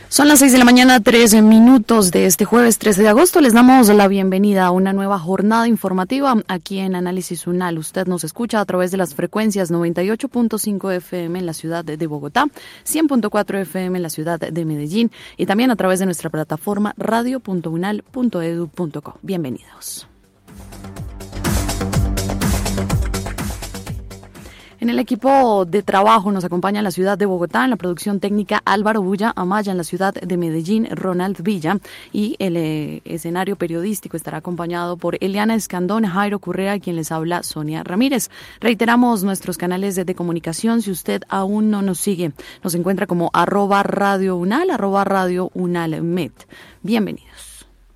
Son las 6 de la mañana, 13 minutos de este jueves 13 de agosto. Les damos la bienvenida a una nueva jornada informativa aquí en Análisis UNAL. Usted nos escucha a través de las frecuencias 98.5 FM en la ciudad de Bogotá, 100.4 FM en la ciudad de Medellín y también a través de nuestra plataforma radio.unal.edu.co. Bienvenidos. En el equipo de trabajo nos acompaña en la ciudad de Bogotá, en la producción técnica Álvaro Bulla, Amaya en la ciudad de Medellín, Ronald Villa, y el escenario periodístico estará acompañado por Eliana Escandón, Jairo Correa, quien les habla Sonia Ramírez. Reiteramos nuestros canales de comunicación. Si usted aún no nos sigue, nos encuentra como @radiounal, @radiounalmed. Bienvenidos.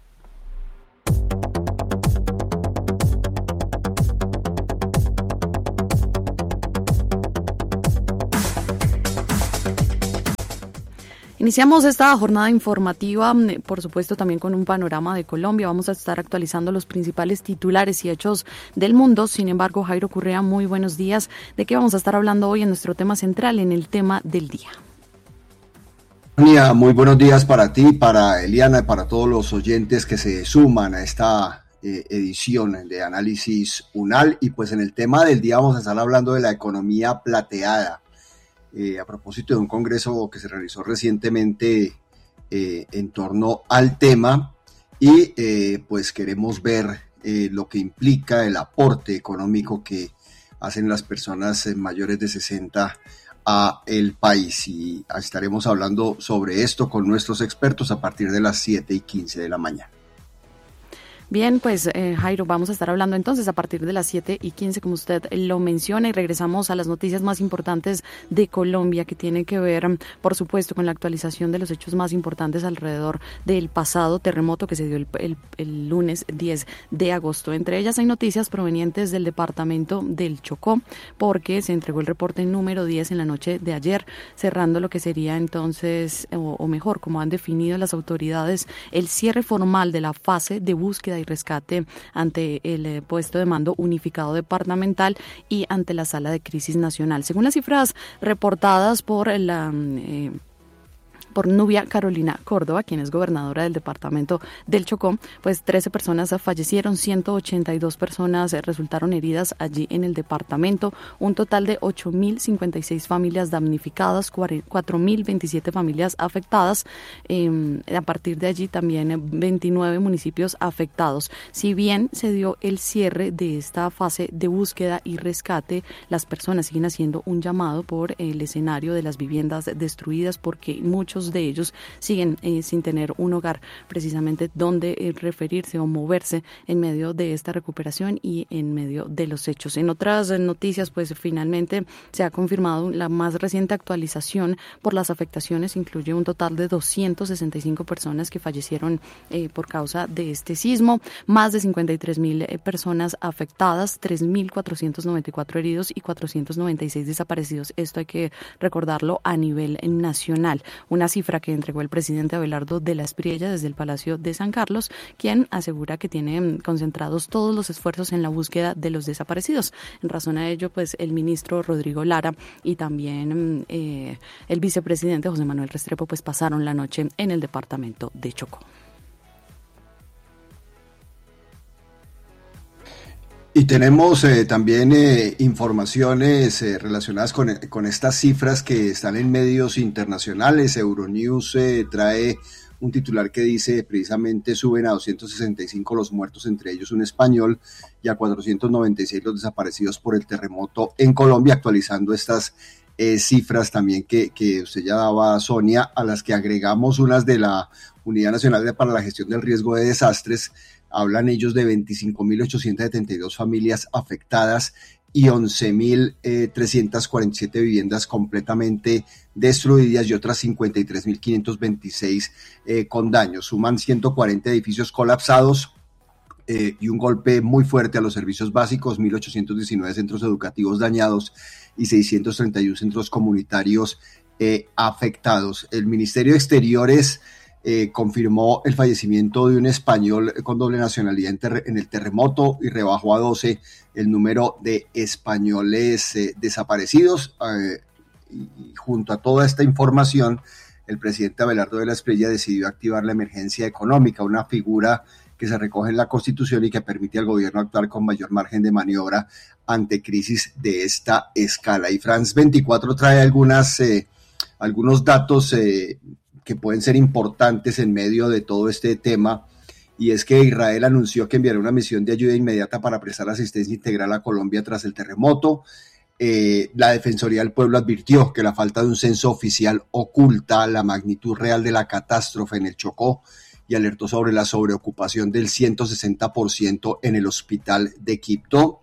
Iniciamos esta jornada informativa, por supuesto, también con un panorama de Colombia. Vamos a estar actualizando los principales titulares y hechos del mundo. Sin embargo, Jairo Correa, muy buenos días. ¿De qué vamos a estar hablando hoy en nuestro tema central, en el tema del día? Muy buenos días para ti, para Eliana y para todos los oyentes que se suman a esta edición de Análisis UNAL. Y pues en el tema del día vamos a estar hablando de la economía plateada. A propósito de un congreso que se realizó recientemente en torno al tema y pues queremos ver lo que implica el aporte económico que hacen las personas mayores de 60 a el país, y estaremos hablando sobre esto con nuestros expertos a partir de las 7:15 de la mañana. Bien, pues Jairo, vamos a estar hablando entonces a partir de las 7:15, como usted lo menciona, y regresamos a las noticias más importantes de Colombia, que tienen que ver, por supuesto, con la actualización de los hechos más importantes alrededor del pasado terremoto que se dio el lunes 10 de agosto. Entre ellas hay noticias provenientes del departamento del Chocó, porque se entregó el reporte número 10 en la noche de ayer, cerrando lo que sería entonces, o mejor, como han definido las autoridades, el cierre formal de la fase de búsqueda y rescate ante el puesto de mando unificado departamental y ante la sala de crisis nacional. Según las cifras reportadas por Nubia Carolina Córdoba, quien es gobernadora del departamento del Chocó, pues 13 personas fallecieron, 182 personas resultaron heridas allí en el departamento, un total de 8.056 familias damnificadas, 4.027 familias afectadas, a partir de allí también 29 municipios afectados. Si bien se dio el cierre de esta fase de búsqueda y rescate, las personas siguen haciendo un llamado por el escenario de las viviendas destruidas, porque muchos de ellos siguen sin tener un hogar precisamente donde referirse o moverse en medio de esta recuperación y en medio de los hechos. En otras noticias, pues finalmente se ha confirmado la más reciente actualización por las afectaciones. Incluye un total de 265 personas que fallecieron por causa de este sismo, más de 53.000 personas afectadas, 3.494 heridos y 496 desaparecidos. Esto hay que recordarlo a nivel nacional. Una cifra que entregó el presidente Abelardo de la Espriella desde el Palacio de San Carlos, quien asegura que tiene concentrados todos los esfuerzos en la búsqueda de los desaparecidos. En razón a ello, pues el ministro Rodrigo Lara y también el vicepresidente José Manuel Restrepo pues pasaron la noche en el departamento de Chocó. Y tenemos también informaciones relacionadas con estas cifras que están en medios internacionales. Euronews trae un titular que dice precisamente suben a 265 los muertos, entre ellos un español, y a 496 los desaparecidos por el terremoto en Colombia, actualizando estas cifras también que usted ya daba, Sonia, a las que agregamos unas de la Unidad Nacional para la Gestión del Riesgo de Desastres. Hablan ellos de 25.872 familias afectadas y 11.347 viviendas completamente destruidas y otras 53.526 con daños. Suman 140 edificios colapsados y un golpe muy fuerte a los servicios básicos, 1.819 centros educativos dañados y 631 centros comunitarios afectados. El Ministerio de Exteriores confirmó el fallecimiento de un español con doble nacionalidad en el terremoto y rebajó a 12 el número de españoles desaparecidos. Y junto a toda esta información, el presidente Abelardo de la Espriella decidió activar la emergencia económica, una figura que se recoge en la Constitución y que permite al gobierno actuar con mayor margen de maniobra ante crisis de esta escala. Y France 24 trae algunos datos que pueden ser importantes en medio de todo este tema, y es que Israel anunció que enviará una misión de ayuda inmediata para prestar asistencia integral a Colombia tras el terremoto. La Defensoría del Pueblo advirtió que la falta de un censo oficial oculta la magnitud real de la catástrofe en el Chocó y alertó sobre la sobreocupación del 160% en el hospital de Quibdó.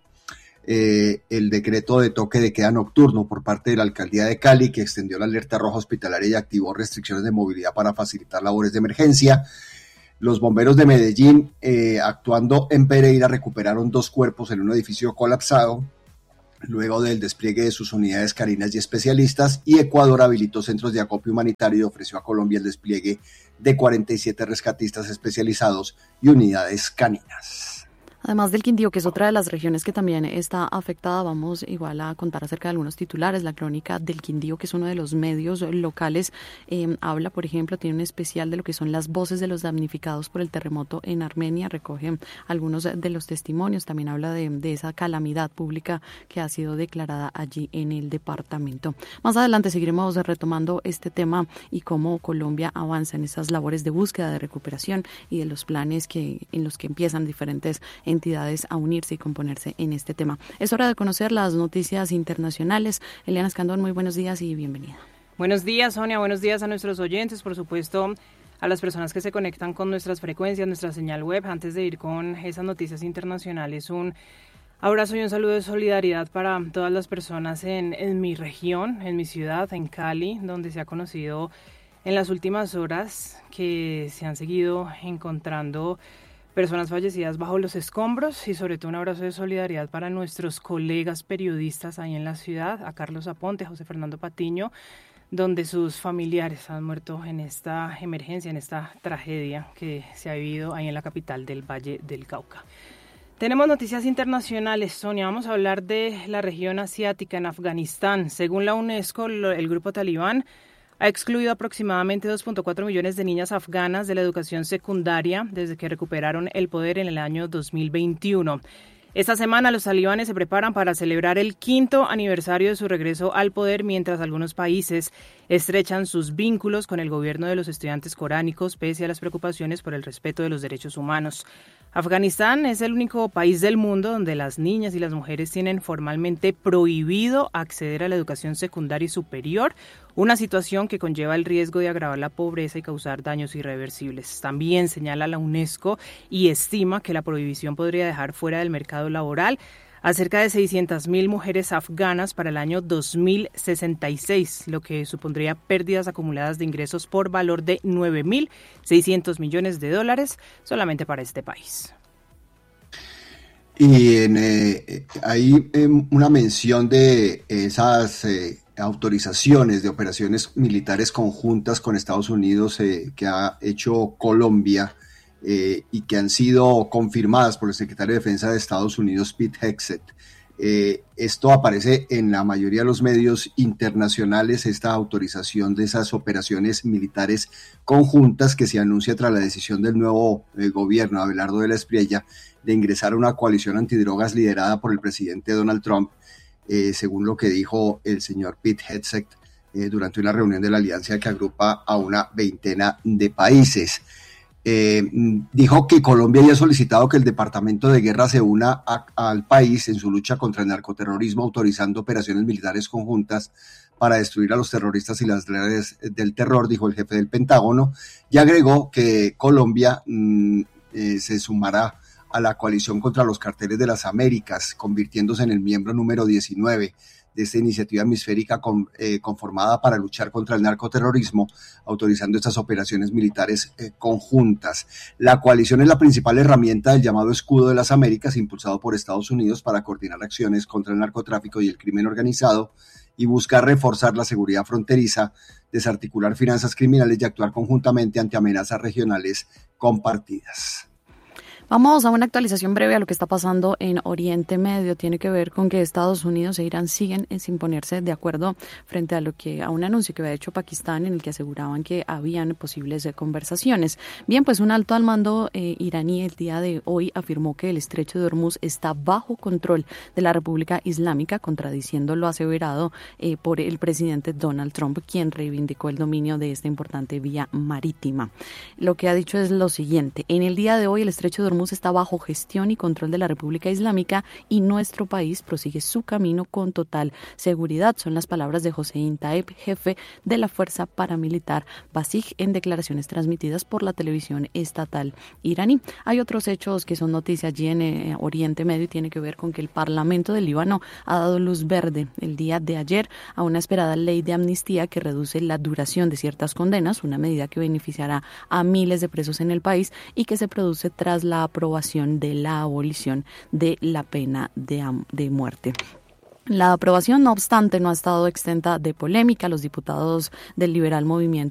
El decreto de toque de queda nocturno por parte de la alcaldía de Cali, que extendió la alerta roja hospitalaria y activó restricciones de movilidad para facilitar labores de emergencia. Los bomberos de Medellín, actuando en Pereira, recuperaron 2 cuerpos en un edificio colapsado luego del despliegue de sus unidades caninas y especialistas, y Ecuador habilitó centros de acopio humanitario y ofreció a Colombia el despliegue de 47 rescatistas especializados y unidades caninas. Además del Quindío, que es otra de las regiones que también está afectada, vamos igual a contar acerca de algunos titulares. La Crónica del Quindío, que es uno de los medios locales, habla, por ejemplo, tiene un especial de lo que son las voces de los damnificados por el terremoto en Armenia, recoge algunos de los testimonios, también habla de esa calamidad pública que ha sido declarada allí en el departamento. Más adelante seguiremos retomando este tema y cómo Colombia avanza en esas labores de búsqueda, de recuperación y de los planes en los que empiezan diferentes entidades a unirse y componerse en este tema. Es hora de conocer las noticias internacionales. Eliana Escandón, muy buenos días y bienvenida. Buenos días, Sonia, buenos días a nuestros oyentes, por supuesto a las personas que se conectan con nuestras frecuencias, nuestra señal web. Antes de ir con esas noticias internacionales, un abrazo y un saludo de solidaridad para todas las personas en mi región, en mi ciudad, en Cali, donde se ha conocido en las últimas horas que se han seguido encontrando personas fallecidas bajo los escombros, y sobre todo un abrazo de solidaridad para nuestros colegas periodistas ahí en la ciudad, a Carlos Aponte, a José Fernando Patiño, donde sus familiares han muerto en esta emergencia, en esta tragedia que se ha vivido ahí en la capital del Valle del Cauca. Tenemos noticias internacionales, Sonia. Vamos a hablar de la región asiática en Afganistán. Según la UNESCO, el grupo talibán ha excluido aproximadamente 2.4 millones de niñas afganas de la educación secundaria desde que recuperaron el poder en el año 2021. Esta semana los talibanes se preparan para celebrar el 5º aniversario de su regreso al poder, mientras algunos países estrechan sus vínculos con el gobierno de los estudiantes coránicos pese a las preocupaciones por el respeto de los derechos humanos. Afganistán es el único país del mundo donde las niñas y las mujeres tienen formalmente prohibido acceder a la educación secundaria y superior, una situación que conlleva el riesgo de agravar la pobreza y causar daños irreversibles. También señala la UNESCO y estima que la prohibición podría dejar fuera del mercado laboral a cerca de 600.000 mujeres afganas para el año 2066, lo que supondría pérdidas acumuladas de ingresos por valor de $9.600 millones solamente para este país. Y hay una mención de esas autorizaciones de operaciones militares conjuntas con Estados Unidos que ha hecho Colombia, y que han sido confirmadas por el secretario de Defensa de Estados Unidos, Pete Hegseth. Esto aparece en la mayoría de los medios internacionales, esta autorización de esas operaciones militares conjuntas que se anuncia tras la decisión del nuevo gobierno, Abelardo de la Espriella, de ingresar a una coalición antidrogas liderada por el presidente Donald Trump, según lo que dijo el señor Pete Hegseth durante una reunión de la alianza que agrupa a una veintena de países. Dijo que Colombia ya ha solicitado que el Departamento de Guerra se una al país en su lucha contra el narcoterrorismo, autorizando operaciones militares conjuntas para destruir a los terroristas y las redes del terror, dijo el jefe del Pentágono, y agregó que Colombia se sumará a la coalición contra los carteles de las Américas, convirtiéndose en el miembro número 19 de esta iniciativa hemisférica conformada para luchar contra el narcoterrorismo, autorizando estas operaciones militares conjuntas. La coalición es la principal herramienta del llamado Escudo de las Américas, impulsado por Estados Unidos para coordinar acciones contra el narcotráfico y el crimen organizado y buscar reforzar la seguridad fronteriza, desarticular finanzas criminales y actuar conjuntamente ante amenazas regionales compartidas. Vamos a una actualización breve a lo que está pasando en Oriente Medio. Tiene que ver con que Estados Unidos e Irán siguen sin ponerse de acuerdo frente a un anuncio que había hecho Pakistán en el que aseguraban que habían posibles conversaciones. Bien, pues un alto al mando iraní el día de hoy afirmó que el estrecho de Hormuz está bajo control de la República Islámica, contradiciendo lo aseverado por el presidente Donald Trump, quien reivindicó el dominio de esta importante vía marítima. Lo que ha dicho es lo siguiente: en el día de hoy el estrecho de Hormuz está bajo gestión y control de la República Islámica y nuestro país prosigue su camino con total seguridad. Son las palabras de Hossein Taeb, jefe de la fuerza paramilitar Basij, en declaraciones transmitidas por la televisión estatal iraní. Hay otros hechos que son noticia allí en Oriente Medio y tiene que ver con que el Parlamento del Líbano ha dado luz verde el día de ayer a una esperada ley de amnistía que reduce la duración de ciertas condenas, una medida que beneficiará a miles de presos en el país y que se produce tras la aprobación de la abolición de la pena de muerte. La aprobación, no obstante, no ha estado exenta de polémica. Los diputados del Liberal Movimiento